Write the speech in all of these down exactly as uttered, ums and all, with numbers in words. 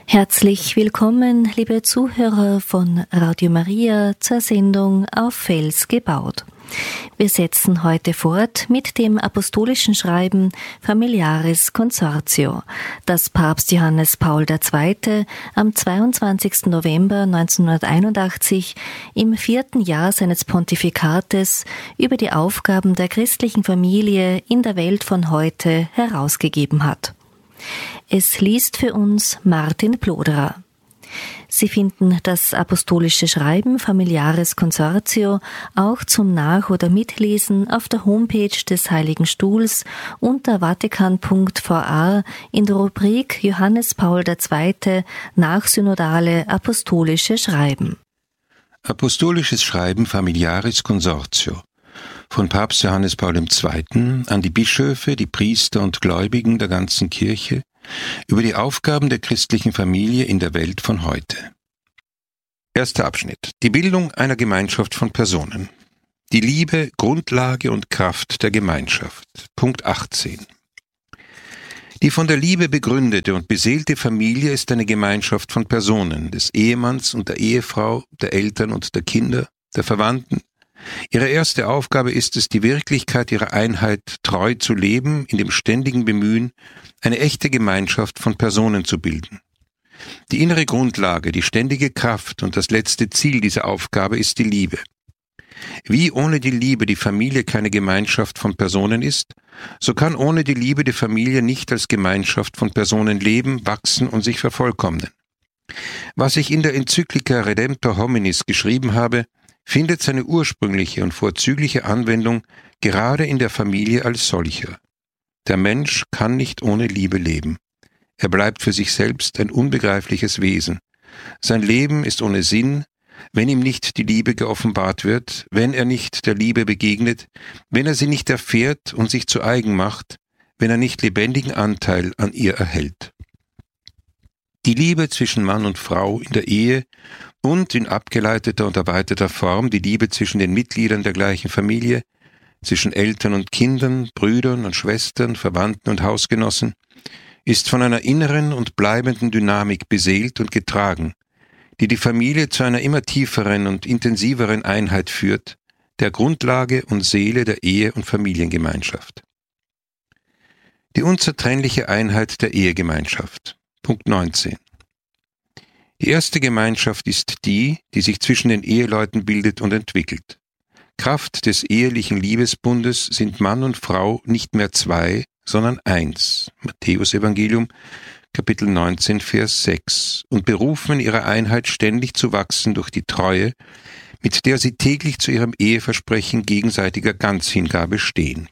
Herzlich willkommen, liebe Zuhörer von Radio Maria, zur Sendung Auf Fels gebaut. Wir setzen heute fort mit dem apostolischen Schreiben Familiaris Consortio, das Papst Johannes Paul der Zweite am zweiundzwanzigsten November neunzehnhunderteinundachtzig im vierten Jahr seines Pontifikates über die Aufgaben der christlichen Familie in der Welt von heute herausgegeben hat. Es liest für uns Martin Ploderer. Sie finden das apostolische Schreiben Familiaris Consortio auch zum Nach- oder Mitlesen auf der Homepage des Heiligen Stuhls unter vatikan punkt v a in der Rubrik Johannes Paul der Zweite Nachsynodale apostolische Schreiben. Apostolisches Schreiben Familiaris Consortio von Papst Johannes Paul der Zweite an die Bischöfe, die Priester und Gläubigen der ganzen Kirche über die Aufgaben der christlichen Familie in der Welt von heute. Erster Abschnitt. Die Bildung einer Gemeinschaft von Personen. Die Liebe, Grundlage und Kraft der Gemeinschaft. Punkt achtzehn. Die von der Liebe begründete und beseelte Familie ist eine Gemeinschaft von Personen, des Ehemanns und der Ehefrau, der Eltern und der Kinder, der Verwandten. Ihre erste Aufgabe ist es, die Wirklichkeit ihrer Einheit treu zu leben, in dem ständigen Bemühen, eine echte Gemeinschaft von Personen zu bilden. Die innere Grundlage, die ständige Kraft und das letzte Ziel dieser Aufgabe ist die Liebe. Wie ohne die Liebe die Familie keine Gemeinschaft von Personen ist, so kann ohne die Liebe die Familie nicht als Gemeinschaft von Personen leben, wachsen und sich vervollkommnen. Was ich in der Enzyklika Redemptor Hominis geschrieben habe, findet seine ursprüngliche und vorzügliche Anwendung gerade in der Familie als solcher. Der Mensch kann nicht ohne Liebe leben. Er bleibt für sich selbst ein unbegreifliches Wesen. Sein Leben ist ohne Sinn, wenn ihm nicht die Liebe geoffenbart wird, wenn er nicht der Liebe begegnet, wenn er sie nicht erfährt und sich zu eigen macht, wenn er nicht lebendigen Anteil an ihr erhält. Die Liebe zwischen Mann und Frau in der Ehe und in abgeleiteter und erweiterter Form die Liebe zwischen den Mitgliedern der gleichen Familie, zwischen Eltern und Kindern, Brüdern und Schwestern, Verwandten und Hausgenossen, ist von einer inneren und bleibenden Dynamik beseelt und getragen, die die Familie zu einer immer tieferen und intensiveren Einheit führt, der Grundlage und Seele der Ehe- und Familiengemeinschaft. Die unzertrennliche Einheit der Ehegemeinschaft. Punkt neunzehn. Die erste Gemeinschaft ist die, die sich zwischen den Eheleuten bildet und entwickelt. Kraft des ehelichen Liebesbundes sind Mann und Frau nicht mehr zwei, sondern eins. Matthäus-Evangelium, Kapitel neunzehn, Vers sechs. Und berufen in ihrer Einheit ständig zu wachsen durch die Treue, mit der sie täglich zu ihrem Eheversprechen gegenseitiger Ganzhingabe stehen.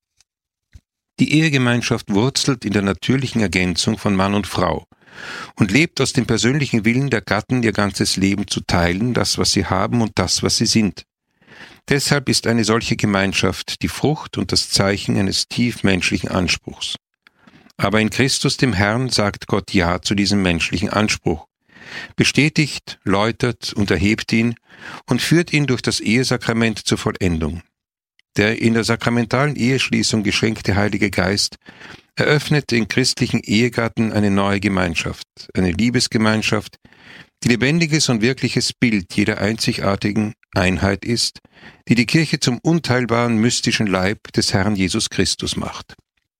Die Ehegemeinschaft wurzelt in der natürlichen Ergänzung von Mann und Frau und lebt aus dem persönlichen Willen der Gatten, ihr ganzes Leben zu teilen, das, was sie haben und das, was sie sind. Deshalb ist eine solche Gemeinschaft die Frucht und das Zeichen eines tief menschlichen Anspruchs. Aber in Christus dem Herrn sagt Gott Ja zu diesem menschlichen Anspruch, bestätigt, läutert und erhebt ihn und führt ihn durch das Ehesakrament zur Vollendung. Der in der sakramentalen Eheschließung geschenkte Heilige Geist eröffnet den christlichen Ehegatten eine neue Gemeinschaft, eine Liebesgemeinschaft, die lebendiges und wirkliches Bild jeder einzigartigen Einheit ist, die die Kirche zum unteilbaren mystischen Leib des Herrn Jesus Christus macht.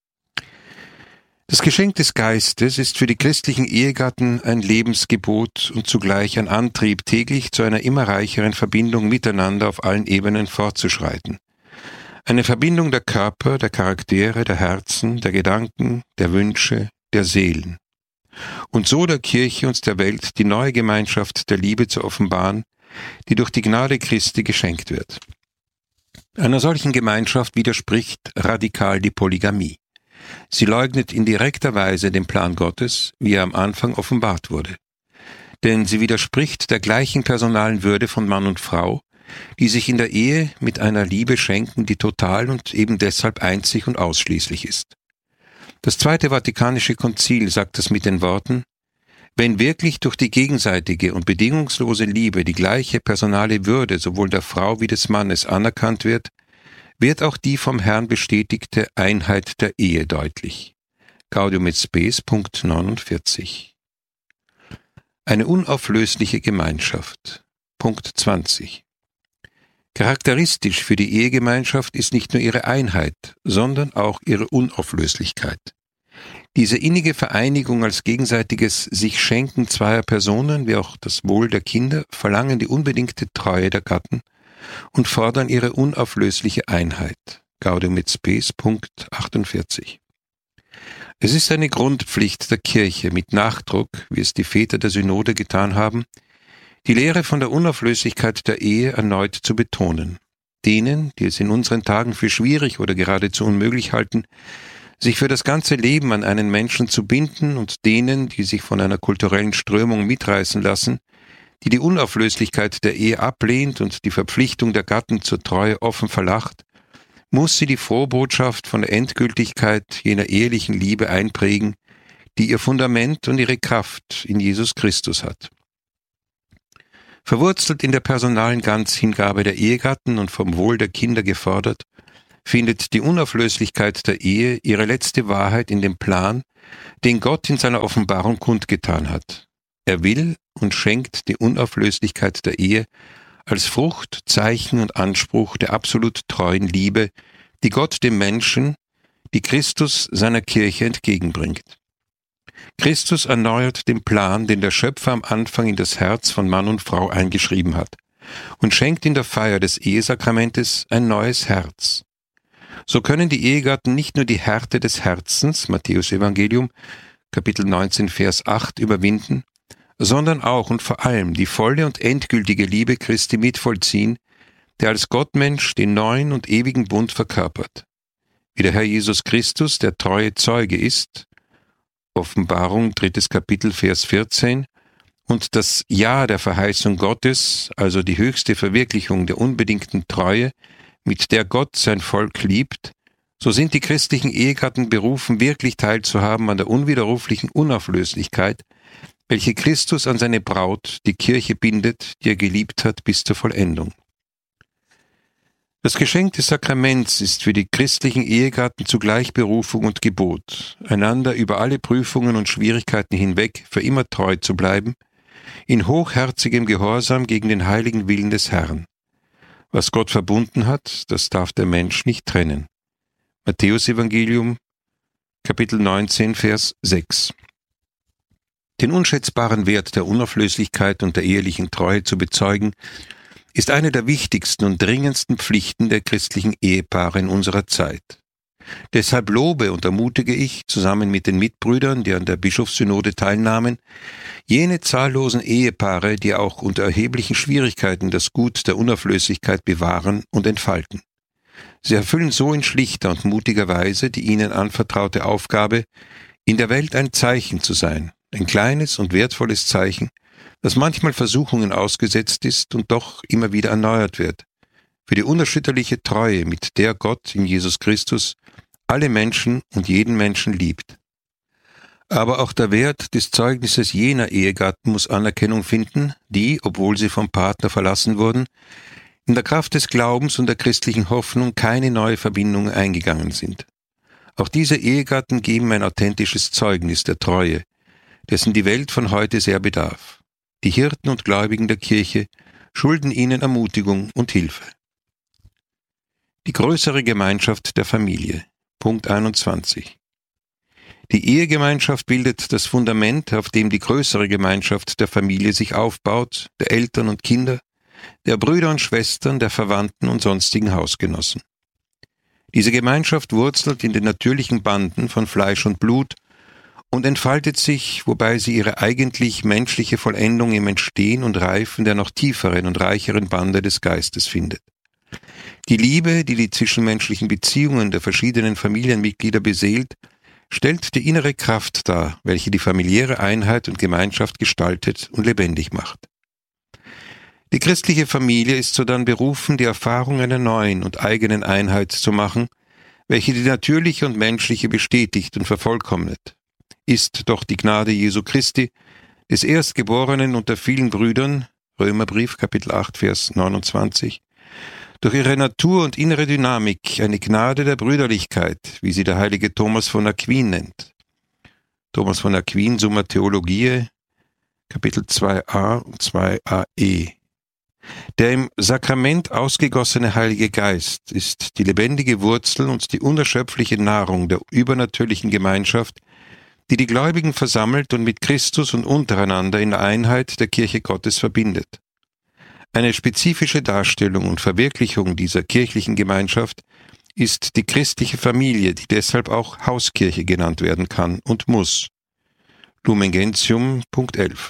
Das Geschenk des Geistes ist für die christlichen Ehegatten ein Lebensgebot und zugleich ein Antrieb, täglich zu einer immer reicheren Verbindung miteinander auf allen Ebenen fortzuschreiten. Eine Verbindung der Körper, der Charaktere, der Herzen, der Gedanken, der Wünsche, der Seelen. Und so der Kirche und der Welt die neue Gemeinschaft der Liebe zu offenbaren, die durch die Gnade Christi geschenkt wird. Einer solchen Gemeinschaft widerspricht radikal die Polygamie. Sie leugnet in direkter Weise den Plan Gottes, wie er am Anfang offenbart wurde. Denn sie widerspricht der gleichen personalen Würde von Mann und Frau, die sich in der Ehe mit einer Liebe schenken, die total und eben deshalb einzig und ausschließlich ist. Das Zweite Vatikanische Konzil sagt es mit den Worten: Wenn wirklich durch die gegenseitige und bedingungslose Liebe die gleiche personale Würde sowohl der Frau wie des Mannes anerkannt wird, wird auch die vom Herrn bestätigte Einheit der Ehe deutlich. Gaudium et Spes, Punkt neunundvierzig. Eine unauflösliche Gemeinschaft. Punkt zwanzig. Charakteristisch für die Ehegemeinschaft ist nicht nur ihre Einheit, sondern auch ihre Unauflöslichkeit. Diese innige Vereinigung als gegenseitiges Sich-Schenken zweier Personen, wie auch das Wohl der Kinder, verlangen die unbedingte Treue der Gatten und fordern ihre unauflösliche Einheit. Gaudium et Spes, Punkt achtundvierzig. Es ist eine Grundpflicht der Kirche, mit Nachdruck, wie es die Väter der Synode getan haben, die Lehre von der Unauflöslichkeit der Ehe erneut zu betonen. Denen, die es in unseren Tagen für schwierig oder geradezu unmöglich halten, sich für das ganze Leben an einen Menschen zu binden, und denen, die sich von einer kulturellen Strömung mitreißen lassen, die die Unauflöslichkeit der Ehe ablehnt und die Verpflichtung der Gatten zur Treue offen verlacht, muss sie die Frohbotschaft von der Endgültigkeit jener ehelichen Liebe einprägen, die ihr Fundament und ihre Kraft in Jesus Christus hat. Verwurzelt in der personalen Ganzhingabe der Ehegatten und vom Wohl der Kinder gefordert, findet die Unauflöslichkeit der Ehe ihre letzte Wahrheit in dem Plan, den Gott in seiner Offenbarung kundgetan hat. Er will und schenkt die Unauflöslichkeit der Ehe als Frucht, Zeichen und Anspruch der absolut treuen Liebe, die Gott dem Menschen, die Christus seiner Kirche entgegenbringt. Christus erneuert den Plan, den der Schöpfer am Anfang in das Herz von Mann und Frau eingeschrieben hat, und schenkt in der Feier des Ehesakramentes ein neues Herz. So können die Ehegatten nicht nur die Härte des Herzens, Matthäus Evangelium, Kapitel neunzehn, Vers acht, überwinden, sondern auch und vor allem die volle und endgültige Liebe Christi mitvollziehen, der als Gottmensch den neuen und ewigen Bund verkörpert. Wie der Herr Jesus Christus der treue Zeuge ist, Offenbarung, drittes Kapitel, Vers vierzehn, und das Ja der Verheißung Gottes, also die höchste Verwirklichung der unbedingten Treue, mit der Gott sein Volk liebt, so sind die christlichen Ehegatten berufen, wirklich teilzuhaben an der unwiderruflichen Unauflöslichkeit, welche Christus an seine Braut, die Kirche, bindet, die er geliebt hat bis zur Vollendung. Das Geschenk des Sakraments ist für die christlichen Ehegatten zugleich Berufung und Gebot, einander über alle Prüfungen und Schwierigkeiten hinweg für immer treu zu bleiben, in hochherzigem Gehorsam gegen den heiligen Willen des Herrn. Was Gott verbunden hat, das darf der Mensch nicht trennen. Matthäus Evangelium, Kapitel neunzehn, Vers sechs. Den unschätzbaren Wert der Unauflöslichkeit und der ehelichen Treue zu bezeugen, ist eine der wichtigsten und dringendsten Pflichten der christlichen Ehepaare in unserer Zeit. Deshalb lobe und ermutige ich, zusammen mit den Mitbrüdern, die an der Bischofssynode teilnahmen, jene zahllosen Ehepaare, die auch unter erheblichen Schwierigkeiten das Gut der Unauflöslichkeit bewahren und entfalten. Sie erfüllen so in schlichter und mutiger Weise die ihnen anvertraute Aufgabe, in der Welt ein Zeichen zu sein, ein kleines und wertvolles Zeichen, das manchmal Versuchungen ausgesetzt ist und doch immer wieder erneuert wird, für die unerschütterliche Treue, mit der Gott in Jesus Christus alle Menschen und jeden Menschen liebt. Aber auch der Wert des Zeugnisses jener Ehegatten muss Anerkennung finden, die, obwohl sie vom Partner verlassen wurden, in der Kraft des Glaubens und der christlichen Hoffnung keine neue Verbindung eingegangen sind. Auch diese Ehegatten geben ein authentisches Zeugnis der Treue, dessen die Welt von heute sehr bedarf. Die Hirten und Gläubigen der Kirche schulden ihnen Ermutigung und Hilfe. Die größere Gemeinschaft der Familie. Punkt einundzwanzig. Die Ehegemeinschaft bildet das Fundament, auf dem die größere Gemeinschaft der Familie sich aufbaut, der Eltern und Kinder, der Brüder und Schwestern, der Verwandten und sonstigen Hausgenossen. Diese Gemeinschaft wurzelt in den natürlichen Banden von Fleisch und Blut und entfaltet sich, wobei sie ihre eigentlich menschliche Vollendung im Entstehen und Reifen der noch tieferen und reicheren Bande des Geistes findet. Die Liebe, die die zwischenmenschlichen Beziehungen der verschiedenen Familienmitglieder beseelt, stellt die innere Kraft dar, welche die familiäre Einheit und Gemeinschaft gestaltet und lebendig macht. Die christliche Familie ist sodann berufen, die Erfahrung einer neuen und eigenen Einheit zu machen, welche die natürliche und menschliche bestätigt und vervollkommnet. Ist doch die Gnade Jesu Christi, des Erstgeborenen unter vielen Brüdern, Römerbrief, Kapitel acht, Vers neunundzwanzig, durch ihre Natur und innere Dynamik eine Gnade der Brüderlichkeit, wie sie der heilige Thomas von Aquin nennt. Thomas von Aquin, Summa Theologiae, Kapitel zwei a und zwei a e. Der im Sakrament ausgegossene Heilige Geist ist die lebendige Wurzel und die unerschöpfliche Nahrung der übernatürlichen Gemeinschaft, die die Gläubigen versammelt und mit Christus und untereinander in der Einheit der Kirche Gottes verbindet. Eine spezifische Darstellung und Verwirklichung dieser kirchlichen Gemeinschaft ist die christliche Familie, die deshalb auch Hauskirche genannt werden kann und muss. Lumen Gentium, Punkt elf.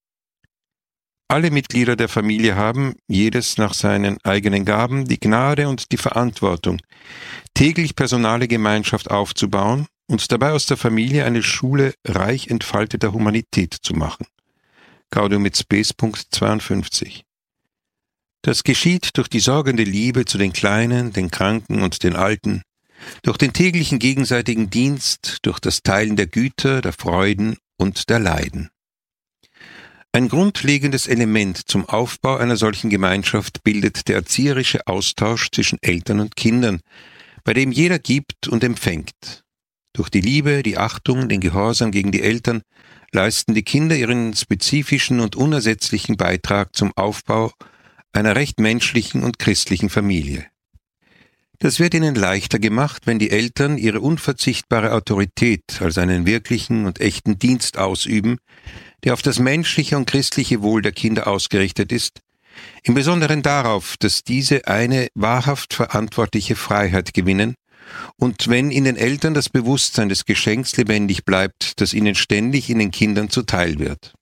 Alle Mitglieder der Familie haben, jedes nach seinen eigenen Gaben, die Gnade und die Verantwortung, täglich personale Gemeinschaft aufzubauen und dabei aus der Familie eine Schule reich entfalteter Humanität zu machen. Gaudium et Spes, Punkt zweiundfünfzig. Das geschieht durch die sorgende Liebe zu den Kleinen, den Kranken und den Alten, durch den täglichen gegenseitigen Dienst, durch das Teilen der Güter, der Freuden und der Leiden. Ein grundlegendes Element zum Aufbau einer solchen Gemeinschaft bildet der erzieherische Austausch zwischen Eltern und Kindern, bei dem jeder gibt und empfängt. Durch die Liebe, die Achtung, den Gehorsam gegen die Eltern leisten die Kinder ihren spezifischen und unersetzlichen Beitrag zum Aufbau einer recht menschlichen und christlichen Familie. Das wird ihnen leichter gemacht, wenn die Eltern ihre unverzichtbare Autorität als einen wirklichen und echten Dienst ausüben, der auf das menschliche und christliche Wohl der Kinder ausgerichtet ist, im Besonderen darauf, dass diese eine wahrhaft verantwortliche Freiheit gewinnen und wenn in den Eltern das Bewusstsein des Geschenks lebendig bleibt, das ihnen ständig in den Kindern zuteil wird.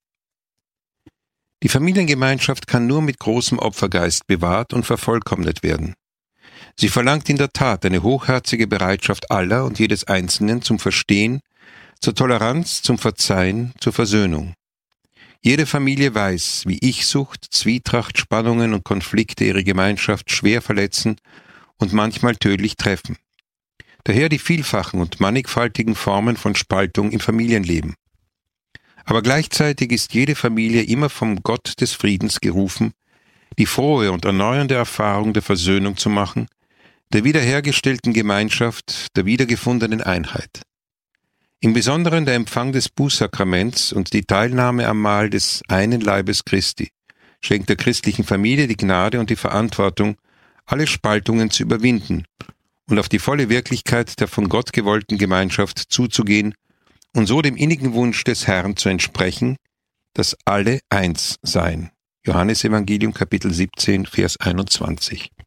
Die Familiengemeinschaft kann nur mit großem Opfergeist bewahrt und vervollkommnet werden. Sie verlangt in der Tat eine hochherzige Bereitschaft aller und jedes Einzelnen zum Verstehen, zur Toleranz, zum Verzeihen, zur Versöhnung. Jede Familie weiß, wie Ich-Sucht, Zwietracht, Spannungen und Konflikte ihre Gemeinschaft schwer verletzen und manchmal tödlich treffen. Daher die vielfachen und mannigfaltigen Formen von Spaltung im Familienleben. Aber gleichzeitig ist jede Familie immer vom Gott des Friedens gerufen, die frohe und erneuernde Erfahrung der Versöhnung zu machen, der wiederhergestellten Gemeinschaft, der wiedergefundenen Einheit. Im Besonderen der Empfang des Bußsakraments und die Teilnahme am Mahl des einen Leibes Christi schenkt der christlichen Familie die Gnade und die Verantwortung, alle Spaltungen zu überwinden und auf die volle Wirklichkeit der von Gott gewollten Gemeinschaft zuzugehen und so dem innigen Wunsch des Herrn zu entsprechen, dass alle eins seien. Johannesevangelium Kapitel siebzehn, Vers einundzwanzig.